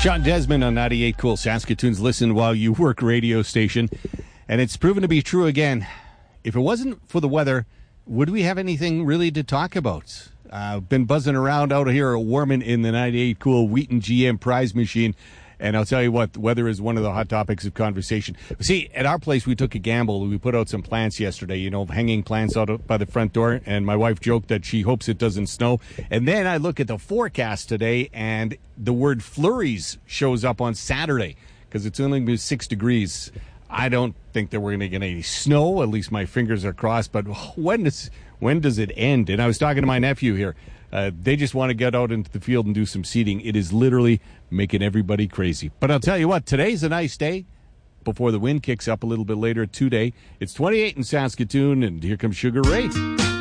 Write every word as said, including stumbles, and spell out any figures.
Sean Desmond on ninety-eight Cool, Saskatoon's Listen While You Work radio station. And it's proven to be true again. If it wasn't for the weather, would we have anything really to talk about? I've uh, been buzzing around out here at Warman in the ninety-eight Cool Wheaton G M prize machine. And I'll tell you what, the weather is one of the hot topics of conversation. See, at our place, we took a gamble. We put out some plants yesterday, you know, hanging plants out by the front door. And my wife joked that she hopes it doesn't snow. And then I look at the forecast today, and the word flurries shows up on Saturday because it's only been six degrees. I don't think that we're going to get any snow. At least my fingers are crossed. But when does, when does it end? And I was talking to my nephew here. Uh, they just want to get out into the field and do some seeding. It is literally making everybody crazy. But I'll tell you what, today's a nice day before the wind kicks up a little bit later today. It's twenty-eight in Saskatoon, and here comes Sugar Ray.